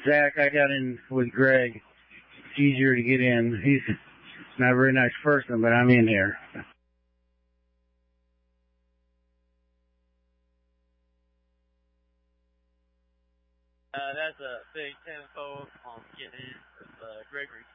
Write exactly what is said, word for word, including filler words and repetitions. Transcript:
Zach, I got in with Greg. It's easier to get in. He's not a very nice person, but I'm in here. Uh, that's a big info on getting in with uh, Gregory